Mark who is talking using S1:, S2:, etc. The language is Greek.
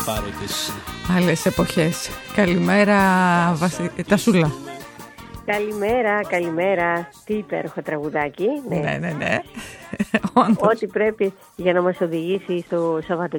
S1: πάρε και εσύ.
S2: Άλλες εποχές. Καλημέρα Τασούλα.
S3: Καλημέρα. Τι υπέροχο τραγουδάκι.
S2: Ναι.
S3: Ό,τι πρέπει για να μας οδηγήσει στο Σαββατοκύριακο.